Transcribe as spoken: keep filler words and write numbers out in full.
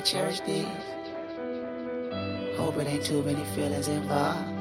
cherish these. Hope it ain't too many feelings involved.